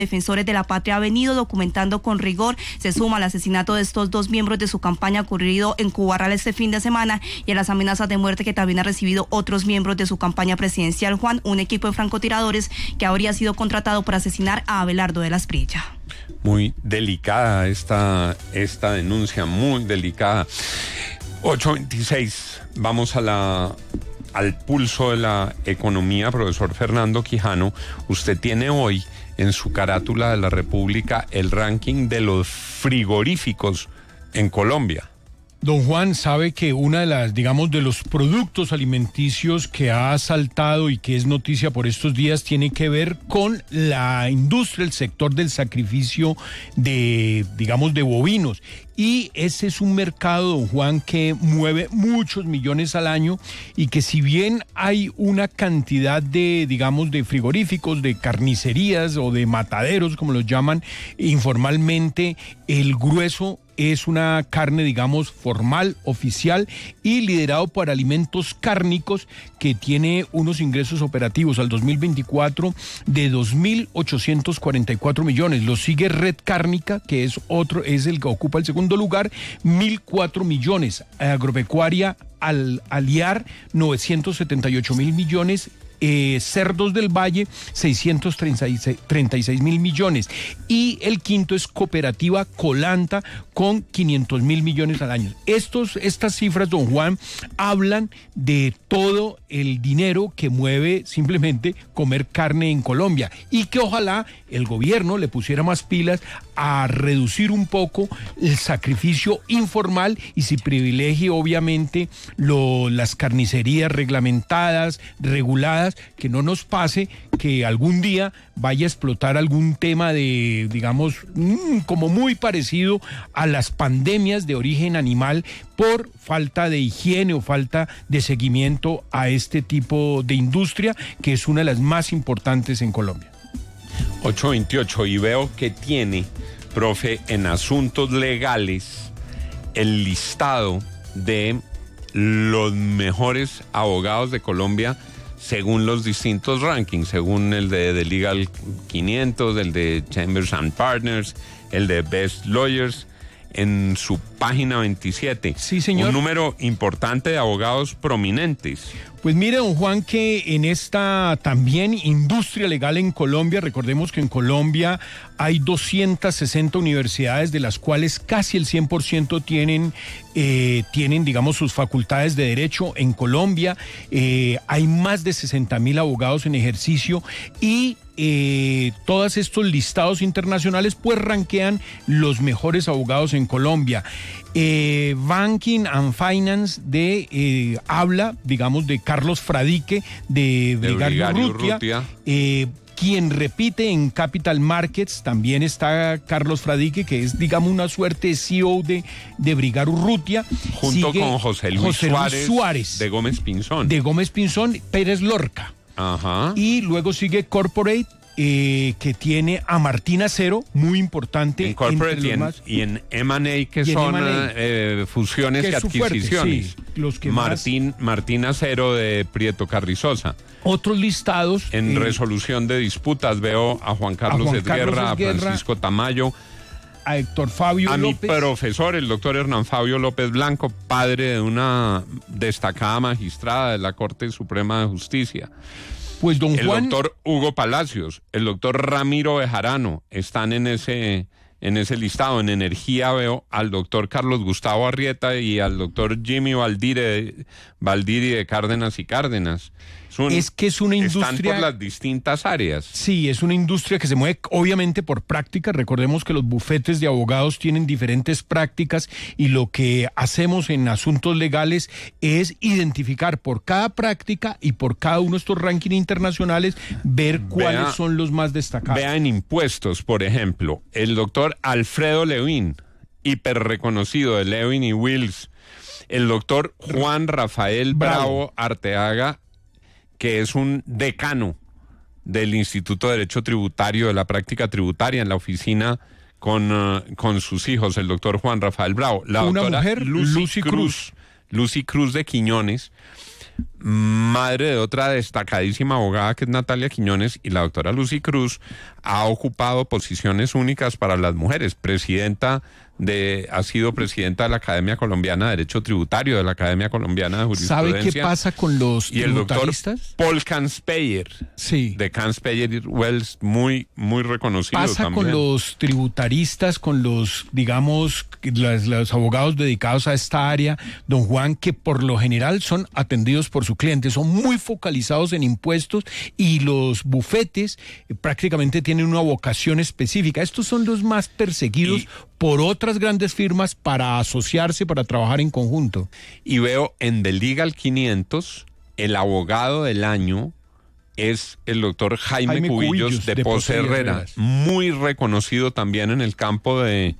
Defensores de la Patria ha venido documentando con rigor. Se suma al asesinato de estos dos miembros de su campaña ocurrido en Cubarral este fin de semana y a las amenazas de muerte que también ha recibido otros miembros de su campaña presidencial. Juan, un equipo de francotiradores que habría sido contratado para asesinar a Abelardo de la Espriella. Muy delicada esta denuncia, muy delicada. 8:26, vamos al pulso de la economía. Profesor Fernando Quijano, usted tiene hoy en su carátula de la República el ranking de los frigoríficos en Colombia. Don Juan, sabe que una de las, de los productos alimenticios que ha saltado y que es noticia por estos días tiene que ver con la industria, el sector del sacrificio de bovinos. Y ese es un mercado, don Juan, que mueve muchos millones al año y que si bien hay una cantidad de frigoríficos, de carnicerías o de mataderos, como los llaman informalmente, el grueso es una carne, formal, oficial y liderado por Alimentos Cárnicos, que tiene unos ingresos operativos al 2024 de 2.844 millones. Lo sigue Red Cárnica, que es el que ocupa el segundo lugar, 1.004 millones. Agropecuaria Aliar, 978.000 millones. Cerdos del Valle, 636.000 millones. Y el quinto es Cooperativa Colanta, con 500.000 millones al año. Estas cifras, don Juan, hablan de todo el dinero que mueve simplemente comer carne en Colombia, y que ojalá el gobierno le pusiera más pilas a reducir un poco el sacrificio informal y si privilegie obviamente las carnicerías reglamentadas, reguladas, que no nos pase que algún día vaya a explotar algún tema como muy parecido a las pandemias de origen animal por falta de higiene o falta de seguimiento a este tipo de industria, que es una de las más importantes en Colombia. 8:28, y veo que tiene, profe, en asuntos legales el listado de los mejores abogados de Colombia según los distintos rankings, según el de The Legal 500, el de Chambers and Partners, el de Best Lawyers, en su página 27. Sí, señor. Un número importante de abogados prominentes. Pues mire, don Juan, que en esta también industria legal en Colombia, recordemos que en Colombia hay 260 universidades, de las cuales casi el 100% tienen sus facultades de derecho en Colombia. Hay más de 60.000 abogados en ejercicio y todos estos listados internacionales pues ranquean los mejores abogados en Colombia. Banking and Finance habla, de Carlos Fradique, de Brigario Urrutia. Quien repite en Capital Markets también está Carlos Fradique, que es, una suerte de CEO de Brigario Urrutia. Junto con José Luis Suárez de Gómez Pinzón. De Gómez Pinzón, Pérez Lorca. Ajá. Y luego sigue Corporate, que tiene a Martín Acero, muy importante. En Corporate y en M&A, que son fusiones y adquisiciones. Fuerte, Martín Acero de Prieto Carrizosa. Otros listados. En resolución de disputas veo a Juan Carlos Esguerra, a Francisco Tamayo, a Héctor Fabio López. Mi profesor, el doctor Hernán Fabio López Blanco, padre de una destacada magistrada de la Corte Suprema de Justicia. Pues don Juan... El doctor Hugo Palacios, el doctor Ramiro Bejarano están en ese listado. En energía veo al doctor Carlos Gustavo Arrieta y al doctor Jimmy Valdiri de Cárdenas y Cárdenas. Es que es una industria... Están por las distintas áreas. Sí, es una industria que se mueve obviamente por práctica. Recordemos que los bufetes de abogados tienen diferentes prácticas y lo que hacemos en asuntos legales es identificar por cada práctica y por cada uno de estos rankings internacionales, ver cuáles son los más destacados. Vea en impuestos, por ejemplo, el doctor Alfredo Lewin, hiper reconocido de Lewin y Wills, el doctor Juan Rafael Bravo Arteaga, que es un decano del Instituto de Derecho Tributario, de la práctica tributaria, en la oficina con sus hijos, el doctor Juan Rafael Bravo. La una doctora mujer, Lucy Cruz de Quiñones, madre de otra destacadísima abogada que es Natalia Quiñones, y la doctora Lucy Cruz ha ocupado posiciones únicas para las mujeres. Ha sido presidenta de la Academia Colombiana de Derecho Tributario, de la Academia Colombiana de Jurisprudencia. ¿Sabe qué pasa con los tributaristas? Y el doctor Paul Kanspeyer, sí, de Kanspeyer Wells, muy reconocido pasa también. Con los tributaristas, con los, digamos, los abogados dedicados a esta área, don Juan, que por lo general son atendidos por su cliente, son muy focalizados en impuestos, y los bufetes prácticamente tienen una vocación específica. Estos son los más perseguidos por otras grandes firmas para asociarse, para trabajar en conjunto. Y veo en The Legal 500, el abogado del año es el doctor Jaime Cubillos de Posse Herrera, muy reconocido también en el campo de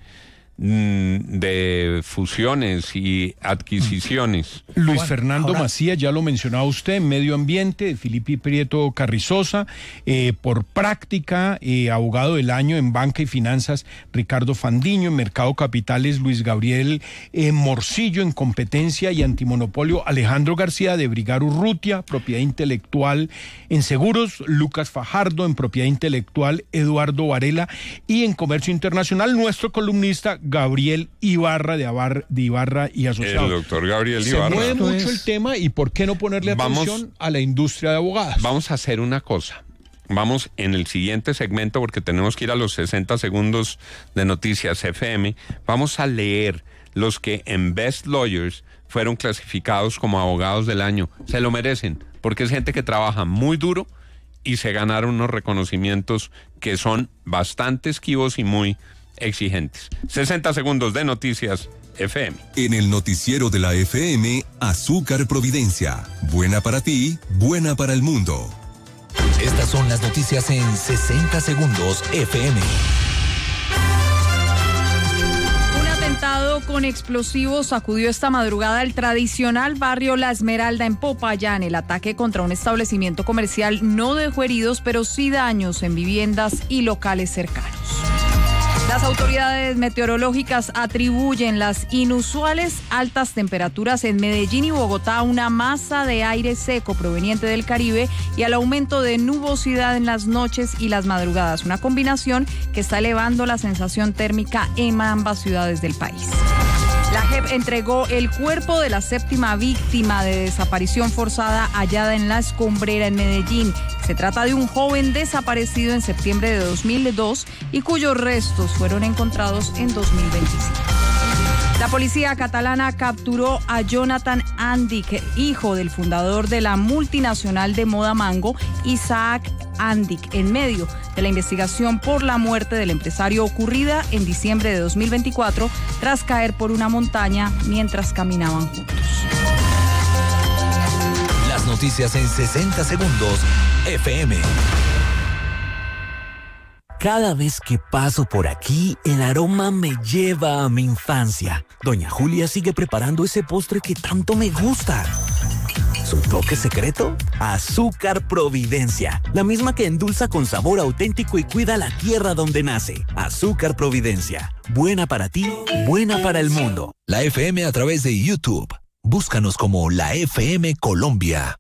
fusiones y adquisiciones. Luis Fernando Macías, ya lo mencionaba usted, en Medio Ambiente, de Filipe Prieto Carrizosa, por práctica, abogado del año en Banca y Finanzas, Ricardo Fandiño, en Mercado Capitales, Luis Gabriel Morcillo, en Competencia y Antimonopolio, Alejandro García, de Brigar Urrutia, Propiedad Intelectual, en Seguros, Lucas Fajardo, en Propiedad Intelectual, Eduardo Varela, y en Comercio Internacional, nuestro columnista Gabriel Ibarra, de Ibarra y Asociados. El doctor Gabriel Ibarra. Se mueve mucho el tema, y ¿por qué no ponerle atención a la industria de abogados? Vamos a hacer una cosa. Vamos en el siguiente segmento, porque tenemos que ir a los 60 segundos de Noticias FM. Vamos a leer los que en Best Lawyers fueron clasificados como abogados del año. Se lo merecen, porque es gente que trabaja muy duro y se ganaron unos reconocimientos que son bastante esquivos y muy exigentes. 60 segundos de Noticias FM. En el noticiero de la FM, Azúcar Providencia. Buena para ti, buena para el mundo. Estas son las noticias en 60 segundos FM. Un atentado con explosivos sacudió esta madrugada el tradicional barrio La Esmeralda en Popayán. El ataque contra un establecimiento comercial no dejó heridos, pero sí daños en viviendas y locales cercanos. Las autoridades meteorológicas atribuyen las inusuales altas temperaturas en Medellín y Bogotá a una masa de aire seco proveniente del Caribe y al aumento de nubosidad en las noches y las madrugadas, una combinación que está elevando la sensación térmica en ambas ciudades del país. La JEP entregó el cuerpo de la 7ª víctima de desaparición forzada hallada en La Escombrera, en Medellín. Se trata de un joven desaparecido en septiembre de 2002 y cuyos restos fueron encontrados en 2025. La policía catalana capturó a Jonathan Andic, hijo del fundador de la multinacional de moda Mango, Isaac Andic, en medio de la investigación por la muerte del empresario ocurrida en diciembre de 2024 tras caer por una montaña mientras caminaban juntos. Las noticias en 60 segundos FM. Cada vez que paso por aquí, el aroma me lleva a mi infancia. Doña Julia sigue preparando ese postre que tanto me gusta. ¿Su toque secreto? Azúcar Providencia, la misma que endulza con sabor auténtico y cuida la tierra donde nace. Azúcar Providencia, buena para ti, buena para el mundo. La FM a través de YouTube. Búscanos como La FM Colombia.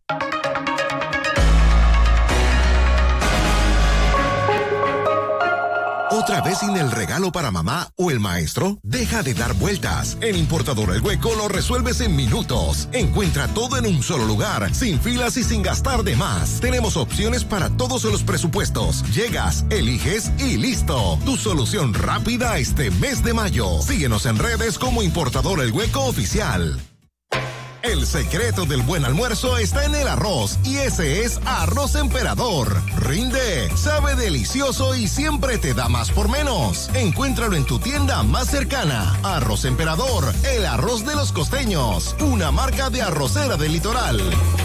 ¿Otra vez sin el regalo para mamá o el maestro? Deja de dar vueltas. En Importadora El Hueco lo resuelves en minutos. Encuentra todo en un solo lugar, sin filas y sin gastar de más. Tenemos opciones para todos los presupuestos. Llegas, eliges y listo. Tu solución rápida este mes de mayo. Síguenos en redes como Importadora El Hueco Oficial. El secreto del buen almuerzo está en el arroz, y ese es Arroz Emperador. Rinde, sabe delicioso y siempre te da más por menos. Encuéntralo en tu tienda más cercana. Arroz Emperador, el arroz de los costeños, una marca de arrocera del litoral.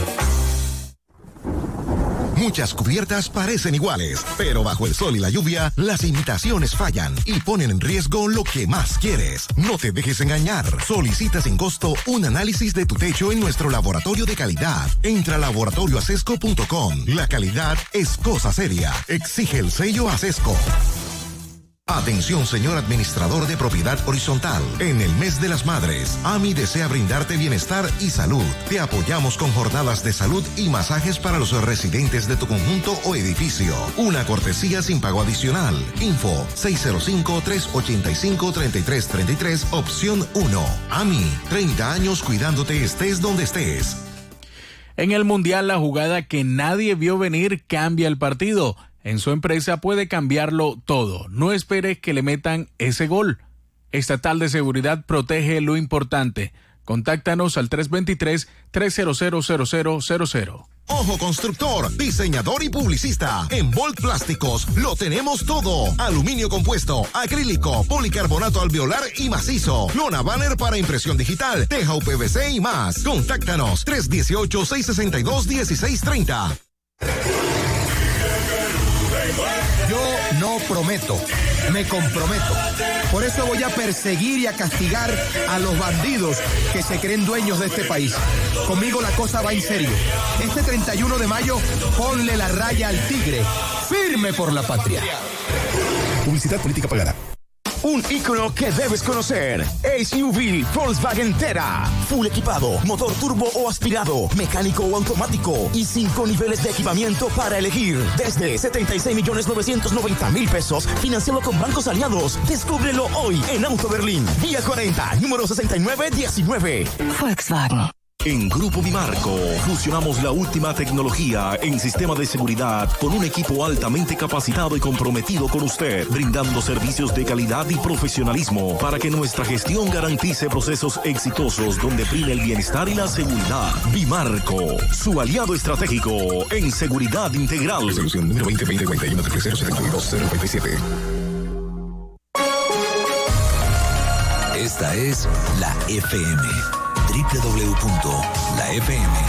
Muchas cubiertas parecen iguales, pero bajo el sol y la lluvia, las imitaciones fallan y ponen en riesgo lo que más quieres. No te dejes engañar. Solicita sin costo un análisis de tu techo en nuestro laboratorio de calidad. Entra a laboratorioacesco.com. La calidad es cosa seria. Exige el sello Acesco. Atención, señor administrador de propiedad horizontal. En el mes de las madres, AMI desea brindarte bienestar y salud. Te apoyamos con jornadas de salud y masajes para los residentes de tu conjunto o edificio. Una cortesía sin pago adicional. Info 605-385-3333, opción 1. AMI, 30 años cuidándote estés donde estés. En el Mundial, la jugada que nadie vio venir cambia el partido. En su empresa puede cambiarlo todo. No esperes que le metan ese gol. Estatal de Seguridad protege lo importante. Contáctanos al 323-300-0000. Ojo Constructor, diseñador y publicista. En Bolt Plásticos lo tenemos todo. Aluminio compuesto, acrílico, policarbonato alveolar y macizo. Lona banner para impresión digital, teja UPVC y más. Contáctanos 318-662-1630. Yo no prometo, me comprometo. Por eso voy a perseguir y a castigar a los bandidos que se creen dueños de este país. Conmigo la cosa va en serio. Este 31 de mayo, ponle la raya al tigre. Firme por la patria. Publicidad política pagada. Un ícono que debes conocer. SUV Volkswagen Tera. Full equipado, motor turbo o aspirado, mecánico o automático y 5 niveles de equipamiento para elegir. Desde 76.990.000 pesos, financiado con bancos aliados. Descúbrelo hoy en Auto Berlín. Vía 40, número 6919. Volkswagen. En Grupo Bimarco fusionamos la última tecnología en sistema de seguridad con un equipo altamente capacitado y comprometido con usted, brindando servicios de calidad y profesionalismo para que nuestra gestión garantice procesos exitosos donde prime el bienestar y la seguridad. Bimarco, su aliado estratégico en seguridad integral. Resolución número 2020-51-0072-097. Esta es la FM. www.lafm